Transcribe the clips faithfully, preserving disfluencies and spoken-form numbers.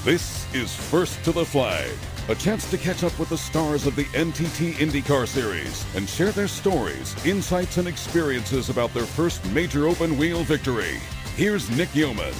This is First to the Flag, a chance to catch up with the stars of the N T T IndyCar Series and share their stories, insights, and experiences about their first major open-wheel victory. Here's Nick Yeoman.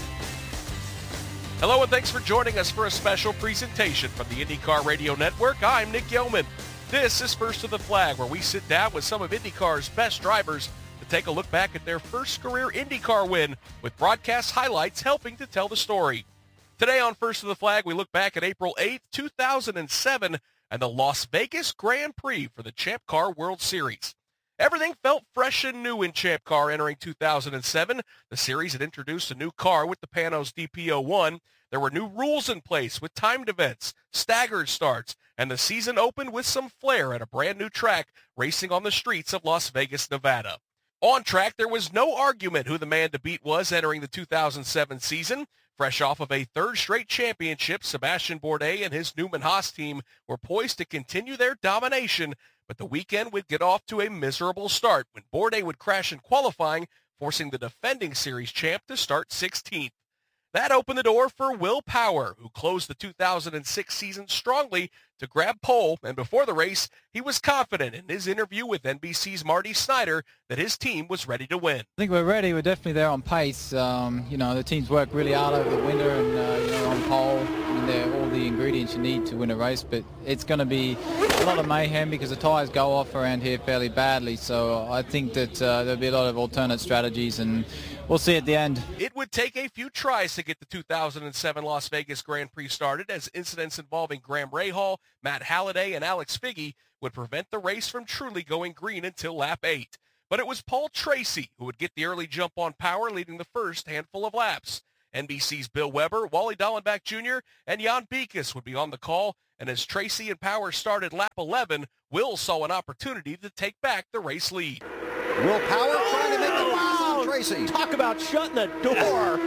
Hello and thanks for joining us for a special presentation from the IndyCar Radio Network. I'm Nick Yeoman. This is First to the Flag, where we sit down with some of IndyCar's best drivers to take a look back at their first career IndyCar win, with broadcast highlights helping to tell the story. Today on First to the Flag, we look back at April eighth, two thousand seven, and the Las Vegas Grand Prix for the Champ Car World Series. Everything felt fresh and new in Champ Car entering two thousand seven. The series had introduced a new car with the Panos D P O one. There were new rules in place with timed events, staggered starts, and the season opened with some flair at a brand new track racing on the streets of Las Vegas, Nevada. On track, there was no argument who the man to beat was entering the two thousand seven season. Fresh off of a third straight championship, Sebastian Bourdais and his Newman Haas team were poised to continue their domination, but the weekend would get off to a miserable start when Bourdais would crash in qualifying, forcing the defending series champ to start sixteenth. That opened the door for Will Power, who closed the two thousand six season strongly to grab pole, and before the race, he was confident in his interview with N B C's Marty Snyder that his team was ready to win. I think we're ready. We're definitely there on pace. Um, you know, the team's worked really hard over the winter and, uh, you know, on pole. I mean, they're all the ingredients you need to win a race, but it's going to be a lot of mayhem because the tyres go off around here fairly badly. So I think that uh, there'll be a lot of alternate strategies, and we'll see at the end. It would take a few tries to get the two thousand seven Las Vegas Grand Prix started, as incidents involving Graham Rahal, Matt Halliday, and Alex Figge would prevent the race from truly going green until lap eight. But it was Paul Tracy who would get the early jump on Power, leading the first handful of laps. N B C's Bill Weber, Wally Dallenbach Junior, and Jan Beekes would be on the call, and as Tracy and Power started lap eleven, Will saw an opportunity to take back the race lead. Will Power trying to make the pass on Tracy. Talk about shutting the door.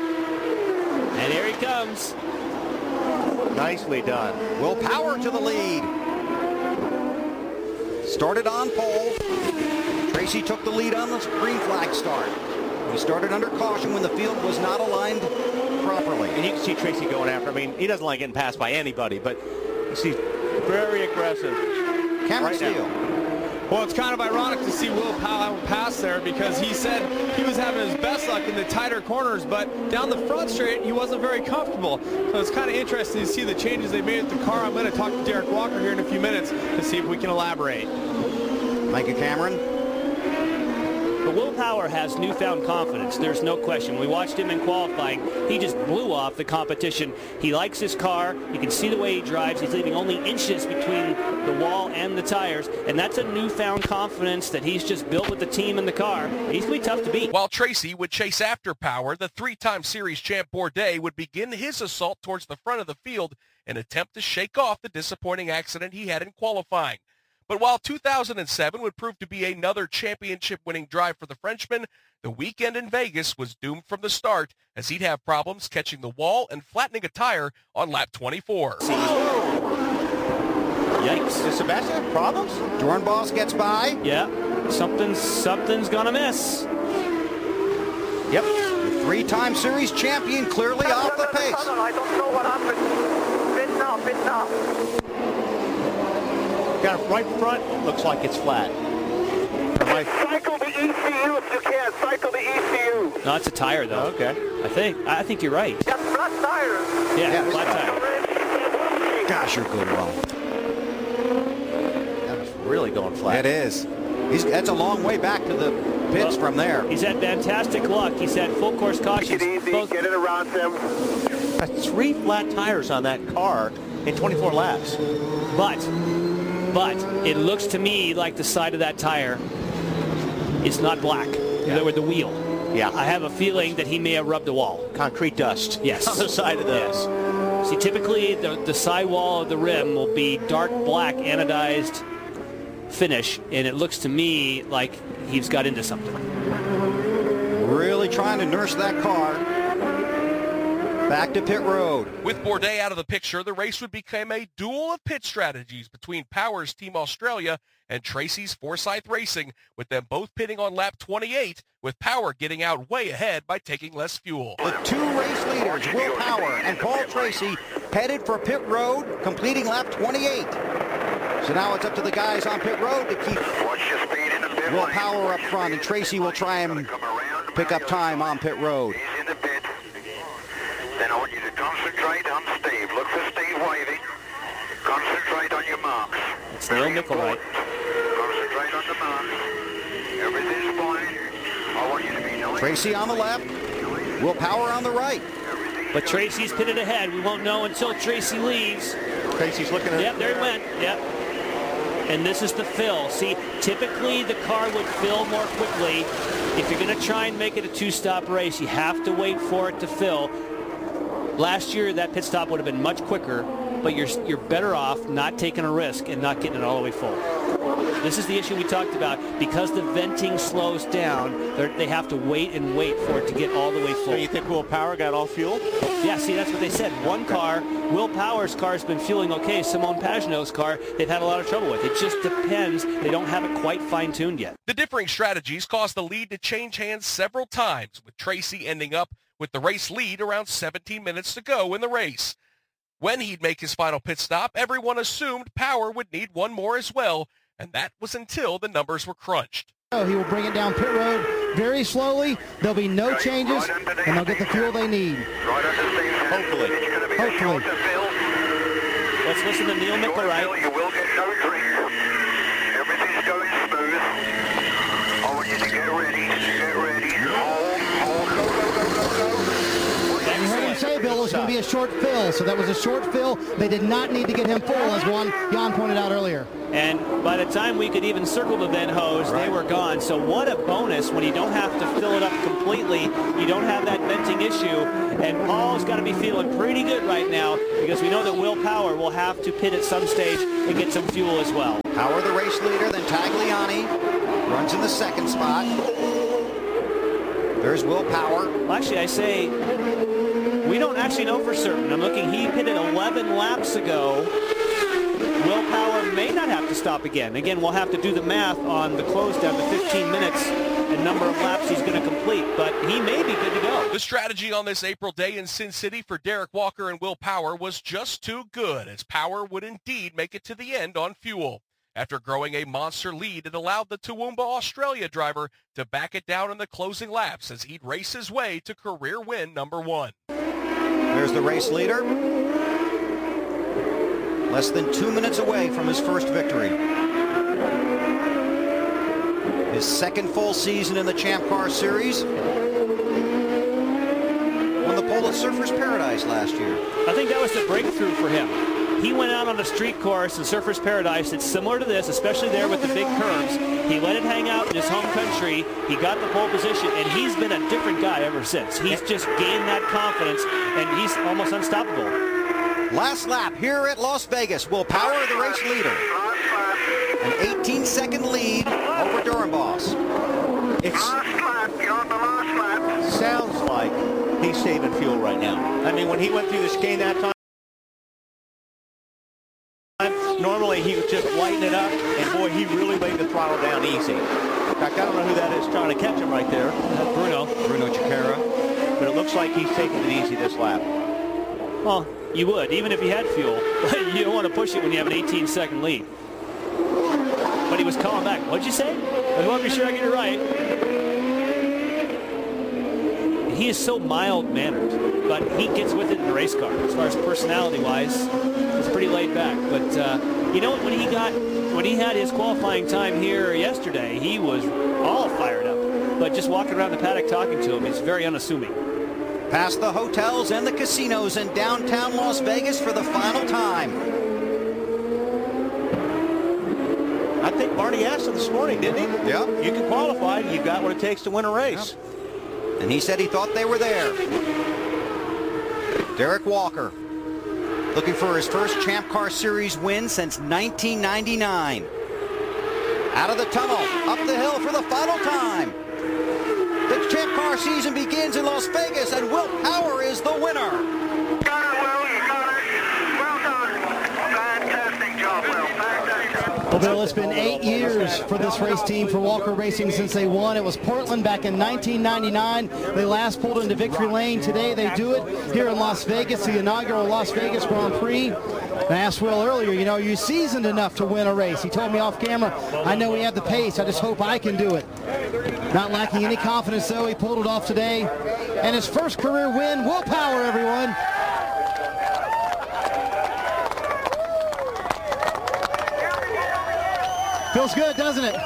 And here he comes. Nicely done. Will Power to the lead. Started on pole. Tracy took the lead on the green flag start. He started under caution when the field was not aligned properly. And you can see Tracy going after. I mean, he doesn't like getting passed by anybody, but you see very aggressive. Cameron right Steele. now. Well, it's kind of ironic to see Will Power pass there because he said he was having his best luck in the tighter corners, but down the front straight, he wasn't very comfortable. So it's kind of interesting to see the changes they made at the car. I'm going to talk to Derek Walker here in a few minutes to see if we can elaborate. Thank you, Cameron. But Will Power has newfound confidence. There's no question. When we watched him in qualifying, he just blew off the competition. He likes his car. You can see the way he drives. He's leaving only inches between the wall and the tires, and that's a newfound confidence that he's just built with the team and the car. He's going to be tough to beat. While Tracy would chase after Power, the three-time series champ Bourdais would begin his assault towards the front of the field in an attempt to shake off the disappointing accident he had in qualifying. But while two thousand seven would prove to be another championship-winning drive for the Frenchman, the weekend in Vegas was doomed from the start, as he'd have problems catching the wall and flattening a tire on lap twenty-four. Yikes. Does Sebastian have problems? Dornbos gets by. Yeah, something's, something's going to miss. Yep. The three-time series champion clearly off the pace. I don't know what happened. Pit now, pit now. Got it right front. Looks like it's flat. Cycle the E C U if you can. Cycle the E C U. No, it's a tire, though. Okay. I think. I think you're right. Yeah, flat tires. Yeah, Yeah, flat tire. Gosh, you're good, Will. That's really going flat. It is. He's, that's a long way back to the pits Well, from there. He's had fantastic luck. He's had full course cautions. Take it easy. Both- Get it around him. That's three flat tires on that car in twenty-four laps. But, but it looks to me like the side of that tire is not black. Yeah. With the wheel. Yeah. I have a feeling that he may have rubbed a wall. Concrete dust. Yes. On the side of this. Yes. See, typically the, the sidewall of the rim will be dark black anodized finish, and it looks to me like he's got into something. Really trying to nurse that car. Back to pit road. With Bourdais out of the picture, the race would become a duel of pit strategies between Power's Team Australia and Tracy's Forsyth Racing, with them both pitting on lap twenty-eight, with Power getting out way ahead by taking less fuel. The two race leaders, Will Power and Paul Tracy, headed for pit road, completing lap twenty-eight. So now it's up to the guys on pit road to keep Will Power up front, and Tracy will try and pick up time on pit road. He's in the pit. Then I want you to concentrate on Steve. Look for Steve waving. Concentrate on your marks. It's Neil Nicolai. Concentrate on the marks. Everything's fine. I want you to be knowing. Tracy on the left, Will Power on the right. But Tracy's pitted ahead. We won't know until Tracy leaves. Tracy's looking at. Yep, there he went. Yep. And this is the fill. See, typically the car would fill more quickly. If you're going to try and make it a two-stop race, you have to wait for it to fill. Last year, that pit stop would have been much quicker, but you're you're better off not taking a risk and not getting it all the way full. This is the issue we talked about. Because the venting slows down, they have to wait and wait for it to get all the way full. So you think Will Power got all fuel? Yeah, see, that's what they said. One car, Will Power's car has been fueling okay. Simone Pagenaud's car, they've had a lot of trouble with. It just depends. They don't have it quite fine-tuned yet. The differing strategies caused the lead to change hands several times, with Tracy ending up with the race lead around seventeen minutes to go in the race. When he'd make his final pit stop, everyone assumed Power would need one more as well, and that was until the numbers were crunched. He will bring it down pit road very slowly. There'll be no changes, and they'll get the fuel they need. Hopefully. Hopefully. Let's listen to Neil Nicolai. You will get no drink. Everything's going smooth. I want you to get ready. Get ready. Hold, hold, go, go, go, go, go. You heard him say, Bill, it was going to be a short fill, so that was a short fill. They did not need to get him full, as Juan Jan pointed out earlier. And by the time we could even circle the vent hose, right, they were gone. So what a bonus when you don't have to fill it up completely. You don't have that venting issue. And Paul's got to be feeling pretty good right now, because we know that Will Power will have to pit at some stage and get some fuel as well. Power the race leader, then Tagliani runs in the second spot. There's Will Power. Well, actually, I say we don't actually know for certain. I'm looking, he pitted eleven laps ago. Will Power may not have to stop again. Again, we'll have to do the math on the close down to fifteen minutes and number of laps he's going to complete, but he may be good to go. The strategy on this April day in Sin City for Derek Walker and Will Power was just too good, as Power would indeed make it to the end on fuel. After growing a monster lead, it allowed the Toowoomba, Australia driver to back it down in the closing laps as he'd race his way to career win number one. There's the race leader. Less than two minutes away from his first victory. His second full season in the Champ Car Series. Won the pole at Surfers Paradise last year. I think that was the breakthrough for him. He went out on a street course in Surfers Paradise that's similar to this, especially there with the big curves. He let it hang out in his home country. He got the pole position, and he's been a different guy ever since. He's just gained that confidence, and he's almost unstoppable. Last lap here at Las Vegas will Power the race leader. An eighteen second lead over Doornbos. It's last lap, you're on the last lap. Sounds like he's saving fuel right now. I mean, when he went through the chicane that time, normally he would just lighten it up, and boy, he really laid the throttle down easy. In fact, I don't know who that is trying to catch him right there. Uh, Bruno. Bruno Chikara. But it looks like he's taking it easy this lap. Well, you would, even if you had fuel. You don't want to push it when you have an eighteen second lead. But he was calling back. What'd you say? I want to be sure I get it right. He is so mild-mannered, but he gets with it in the race car. As far as personality-wise, it's pretty laid back. But uh, you know, when he got, when he had his qualifying time here yesterday, he was all fired up. But just walking around the paddock talking to him, he's very unassuming. Past the hotels and the casinos in downtown Las Vegas for the final time. I think Marty asked him this morning, didn't he? Yeah. You can qualify. You got what it takes to win a race. Yep. And he said he thought they were there. Derek Walker, looking for his first Champ Car Series win since nineteen ninety-nine. Out of the tunnel, up the hill for the final time. The Champ Car season begins in Las Vegas, and Will Power is the winner. Got it, Will. You got it. Well done. Fantastic job, Will. Fantastic. Well, Bill, it's been eight years for this race team for Walker Racing since they won. It was Portland back in nineteen ninety-nine. They last pulled into victory lane. Today they do it here in Las Vegas, the inaugural Las Vegas Grand Prix. And I asked Will earlier, you know, are you seasoned enough to win a race? He told me off camera, I know we have the pace. I just hope I can do it. Not lacking any confidence, though. He pulled it off today. And his first career win, Will Power, everyone. Feels good, doesn't it?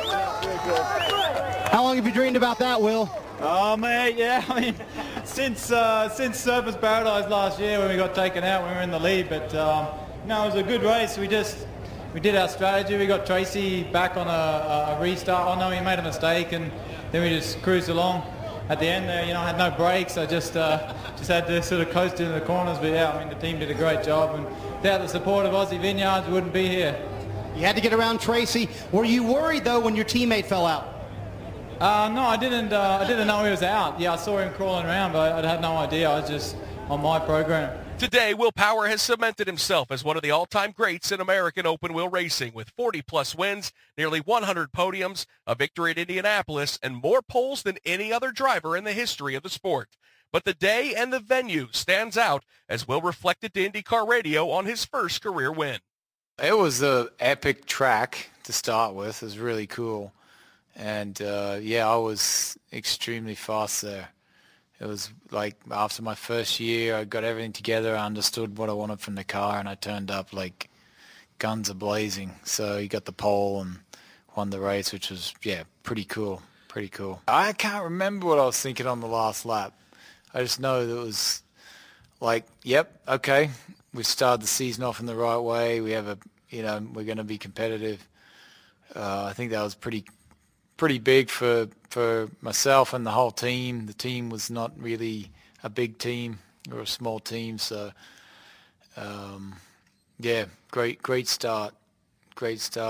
How long have you dreamed about that, Will? Oh, mate, yeah. I mean, since uh, since Surfers Paradise last year when we got taken out, when we were in the lead. But um, no, it was a good race. We just we did our strategy. We got Tracy back on a, a restart. Oh no, he made a mistake, and then we just cruised along. At the end there, you know, I had no brakes. I just uh, just had to sort of coast into the corners. But yeah, I mean, the team did a great job, and without the support of Aussie Vineyards, we wouldn't be here. You had to get around Tracy. Were you worried, though, when your teammate fell out? Uh, no, I didn't. Uh, I didn't know he was out. Yeah, I saw him crawling around, but I had no idea. I was just on my program. Today, Will Power has cemented himself as one of the all-time greats in American open wheel racing with forty-plus wins, nearly one hundred podiums, a victory at Indianapolis, and more poles than any other driver in the history of the sport. But the day and the venue stands out as Will reflected to IndyCar Radio on his first career win. It was an epic track to start with. It was really cool. And, uh, yeah, I was extremely fast there. It was like after my first year, I got everything together. I understood what I wanted from the car, and I turned up like guns a-blazing. So he got the pole and won the race, which was, yeah, pretty cool, pretty cool. I can't remember what I was thinking on the last lap. I just know that it was like, yep, okay, we've started the season off in the right way. We have a, you know, we're going to be competitive. Uh, I think that was pretty pretty big for for myself and the whole team. The team was not really a big team or a small team, so um, yeah, great great start, great start.